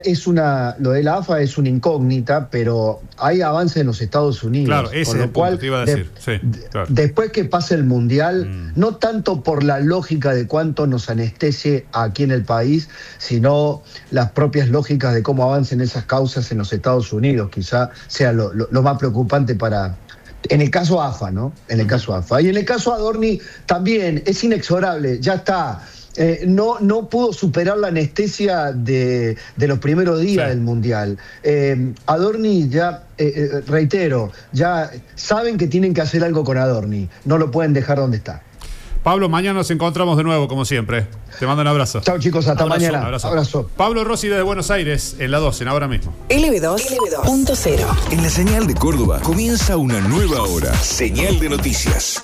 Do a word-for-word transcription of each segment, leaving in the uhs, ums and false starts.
Es una, lo de la A F A es una incógnita, pero hay avance en los Estados Unidos. Claro, ese con es lo el cual, punto, te iba a decir. De, sí, claro. Después que pase el Mundial, mm. no tanto por la lógica de cuánto nos anestesie aquí en el país, sino las propias lógicas de cómo avancen esas causas en los Estados Unidos. Quizá sea lo, lo, lo más preocupante para... En el caso A F A, ¿no? En el caso A F A. Y en el caso Adorni también es inexorable, ya está. Eh, no, no pudo superar la anestesia de, de los primeros días sí. del Mundial. Eh, Adorni ya, eh, eh, reitero, ya saben que tienen que hacer algo con Adorni. No lo pueden dejar donde está. Pablo, mañana nos encontramos de nuevo, como siempre. Te mando un abrazo. Chao, chicos, hasta abrazo, mañana. Abrazo. abrazo. Pablo Rossi desde Buenos Aires, en la doce, ahora mismo. L B dos punto cero. En la señal de Córdoba comienza una nueva hora. Señal de noticias.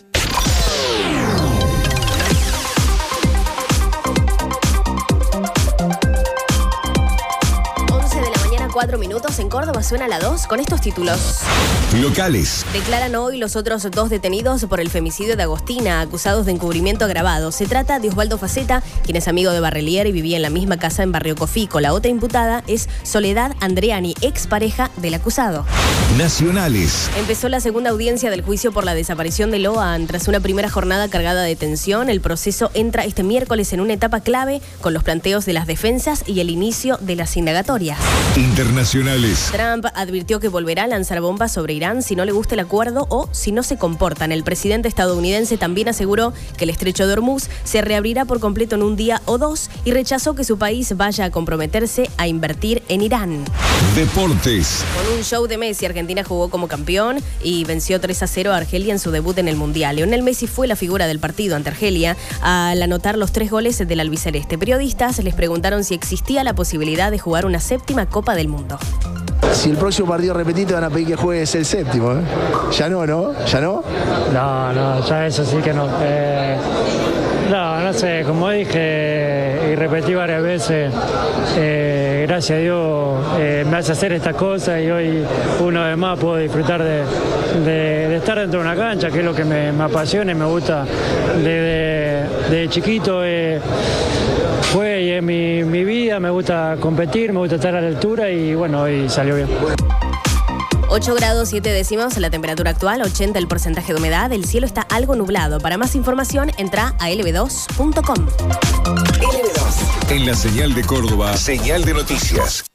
Cuatro minutos en Córdoba suena la dos con estos títulos. Locales. Declaran hoy los otros dos detenidos por el femicidio de Agostina, acusados de encubrimiento agravado. Se trata de Osvaldo Faceta, quien es amigo de Barrelier y vivía en la misma casa en Barrio Cofico. La otra imputada es Soledad Andreani, expareja del acusado. Nacionales. Empezó la segunda audiencia del juicio por la desaparición de Loan. Tras una primera jornada cargada de tensión, el proceso entra este miércoles en una etapa clave con los planteos de las defensas y el inicio de las indagatorias. Internacionales. Trump advirtió que volverá a lanzar bombas sobre Irán si no le gusta el acuerdo o si no se comportan. El presidente estadounidense también aseguró que el estrecho de Hormuz se reabrirá por completo en un día o dos y rechazó que su país vaya a comprometerse a invertir en Irán. Deportes. Con un show de Messi, Argentina jugó como campeón y venció tres a cero a Argelia en su debut en el Mundial. Lionel Messi fue la figura del partido ante Argelia al anotar los tres goles del albiceleste. Periodistas les preguntaron si existía la posibilidad de jugar una séptima Copa del Mundo. Si el próximo partido repetido van a pedir que juegues el séptimo, ¿eh? Ya no, ¿no? ¿Ya no? No, no, ya eso sí que no. Eh, no, no sé, como dije y repetí varias veces, eh, gracias a Dios eh, me hace hacer estas cosas y hoy una vez más puedo disfrutar de, de, de estar dentro de una cancha, que es lo que me, me apasiona y me gusta desde, desde chiquito. Eh, Fue y es mi, mi vida, me gusta competir, me gusta estar a la altura y bueno, hoy salió bien. ocho grados siete décimos la temperatura actual, ochenta el porcentaje de humedad, el cielo está algo nublado. Para más información, entra a L B dos punto com. L B dos. En la señal de Córdoba, señal de noticias.